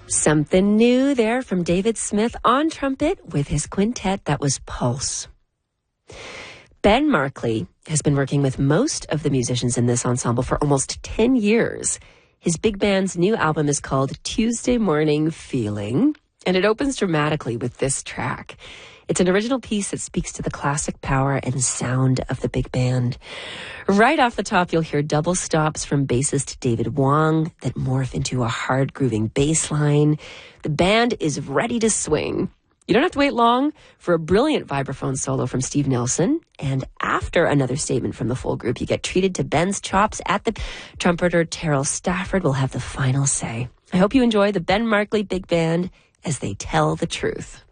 Something new there from David Smith on trumpet with his quintet. That was Pulse. Ben Markley has been working with most of the musicians in this ensemble for almost 10 years. His big band's new album is called Tuesday Morning Feeling, and it opens dramatically with this track. It's an original piece that speaks to the classic power and sound of the big band. Right off the top, you'll hear double stops from bassist David Wong that morph into a hard grooving bass line. The band is ready to swing. You don't have to wait long for a brilliant vibraphone solo from Steve Nelson. And after another statement from the full group, you get treated to Ben's chops at the trumpeter. Terrell Stafford will have the final say. I hope you enjoy the Ben Markley Big Band as they tell the truth.